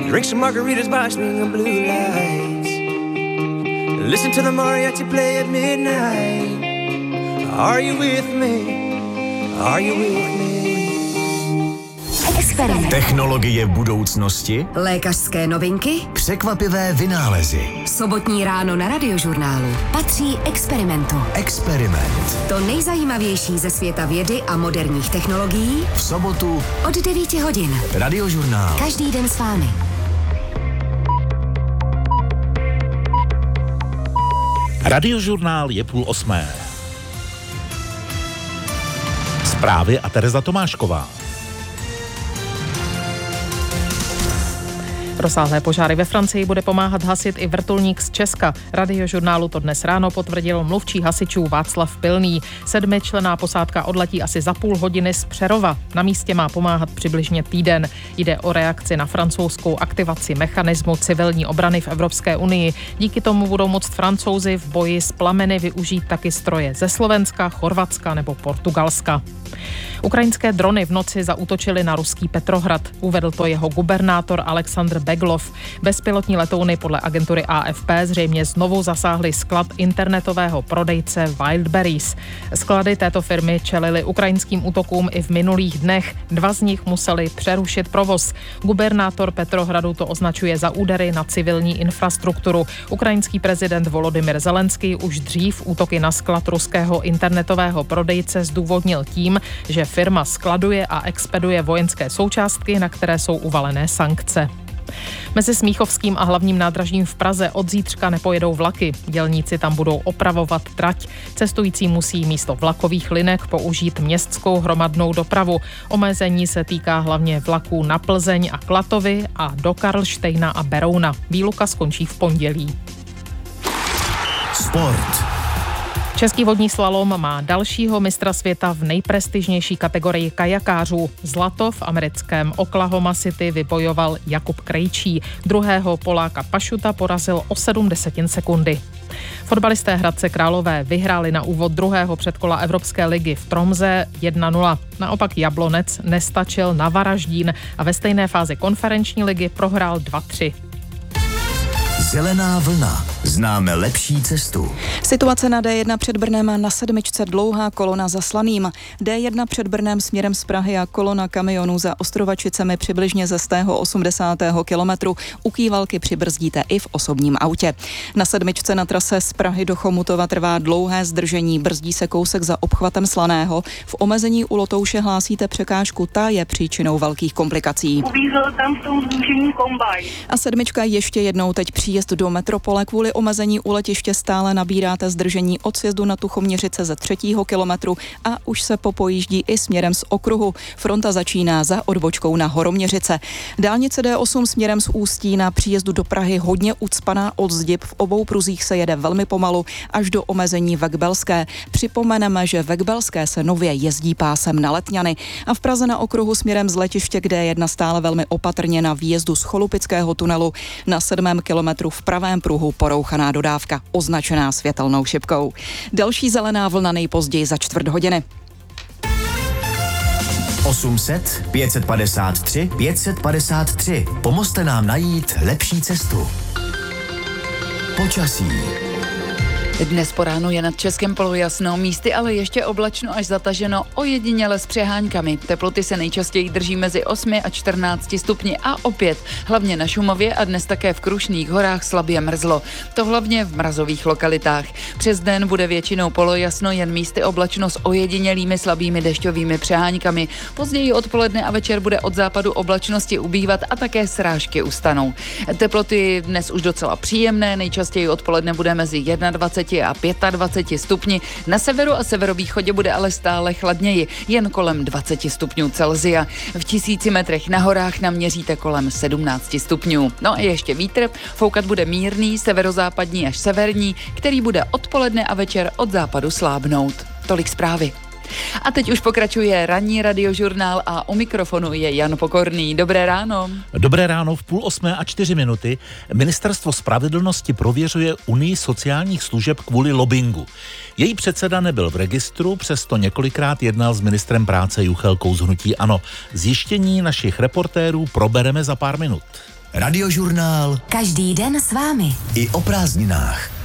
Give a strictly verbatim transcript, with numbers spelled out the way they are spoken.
Drink some margaritas by swinging blue lights. Listen to the mariachi play at midnight. Are you with me? Are you with me? Experiment. Technologie budoucnosti, Lékařské novinky, překvapivé vynálezy. Sobotní ráno na Radiožurnálu patří Experimentu. Experiment. To nejzajímavější ze světa vědy a moderních technologií V sobotu od devíti hodin. Radiožurnál. Každý den s vámi. Radiožurnál je půl osmé. Zprávy a Tereza Tomášková. Rozsáhlé požáry ve Francii bude pomáhat hasit i vrtulník z Česka. Radiožurnálu to dnes ráno potvrdil mluvčí hasičů Václav Pilný. Sedmičlenná posádka odletí asi za půl hodiny z Přerova. Na místě má pomáhat přibližně týden. Jde o reakci na francouzskou aktivaci mechanismu civilní obrany v Evropské unii. Díky tomu budou moct Francouzi v boji s plameny využít taky stroje ze Slovenska, Chorvatska nebo Portugalska. Ukrajinské drony v noci zaútočily na ruský Petrohrad. Uvedl to jeho gubernátor Alexandr Beglov. Bezpilotní letouny podle agentury A F P zřejmě znovu zasáhly sklad internetového prodejce Wildberries. Sklady této firmy čelily ukrajinským útokům i v minulých dnech. Dva z nich museli přerušit provoz. Gubernátor Petrohradu to označuje za údery na civilní infrastrukturu. Ukrajinský prezident Volodymyr Zelenský už dřív útoky na sklad ruského internetového prodejce zdůvodnil tím, že firma skladuje a expeduje vojenské součástky, na které jsou uvalené sankce. Mezi Smíchovským a hlavním nádražím v Praze od zítřka nepojedou vlaky. Dělníci tam budou opravovat trať. Cestující musí místo vlakových linek použít městskou hromadnou dopravu. Omezení se týká hlavně vlaků na Plzeň a Klatovy a do Karlštejna a Berouna. Výluka skončí v pondělí. Sport. Český vodní slalom má dalšího mistra světa v nejprestižnější kategorii kajakářů. Zlato v americkém Oklahoma City vybojoval Jakub Krejčí. Druhého Poláka Pašuta porazil o sedm desetin sekundy. Fotbalisté Hradce Králové vyhráli na úvod druhého předkola Evropské ligy v Tromze jedna nula. Naopak Jablonec nestačil na Varaždín a ve stejné fázi konferenční ligy prohrál dva tři. Zelená vlna. Známe lepší cestu. Situace na D jedna před Brnem a na sedmičce dlouhá kolona za Slaným. D jedna před Brnem směrem z Prahy a kolona kamionů za Ostrovačicemi přibližně ze stého osmdesátého kilometru. U Kývalky přibrzdíte i v osobním autě. Na sedmičce na trase z Prahy do Chomutova trvá dlouhé zdržení. Brzdí se kousek za obchvatem Slaného. V omezení u Lotouše hlásíte překážku, ta je příčinou velkých komplikací. Uvízl tam v tom zúžení kombajn. A sedmička ještě jednou teď příjezd do metropole. Kvůli omezení u letiště stále nabíráte zdržení od sjezdu na Tuchoměřice ze třetího kilometru a už se popojíždí i směrem z okruhu. Fronta začíná za odbočkou na Horoměřice. Dálnice D osm směrem z Ústí na příjezdu do Prahy hodně ucpaná od Zdyb. V obou pruzích se jede velmi pomalu až do omezení Vekbelské. Připomeneme, že Vekbelské se nově jezdí pásem na Letňany a v Praze na okruhu směrem z letiště k D jedna stále velmi opatrně na výjezdu z Cholupického tunelu. Na sedmém kilometru v pravém pruhu porouchaná dodávka, označená světelnou šipkou. Další zelená vlna nejpozději za čtvrt hodiny. osm set, pět set padesát tři, pět set padesát tři. Pomozte nám najít lepší cestu. Počasí. Dnes po ránu je nad Českem polojasno, místy ale ještě oblačno až zataženo, ojediněle s přeháňkami. Teploty se nejčastěji drží mezi osmi a čtrnácti stupni a opět, hlavně na Šumavě a dnes také v Krušných horách slabě mrzlo. To hlavně v mrazových lokalitách. Přes den bude většinou polojasno, jen místy oblačno s ojedinělými slabými dešťovými přeháňkami. Později odpoledne a večer bude od západu oblačnosti ubývat a také srážky ustanou. Teploty dnes už docela příjemné, nejčastěji odpoledne bude mezi dvaceti jedna a dvaceti pěti stupni. Na severu a severovýchodě bude ale stále chladněji, jen kolem dvaceti stupňů Celsia. V tisíci metrech na horách naměříte kolem sedmnácti stupňů. No a ještě vítr, foukat bude mírný, severozápadní až severní, který bude odpoledne a večer od západu slábnout. Tolik zprávy. A teď už pokračuje ranní radiožurnál a u mikrofonu je Jan Pokorný. Dobré ráno. Dobré ráno, v půl osmé a čtyři minuty. Ministerstvo spravedlnosti prověřuje Unii sociálních služeb kvůli lobbingu. Její předseda nebyl v registru, přesto několikrát jednal s ministrem práce Juchelkou z hnutí ANO. Zjištění našich reportérů probereme za pár minut. Radiožurnál Každý den s vámi. i o prázdninách.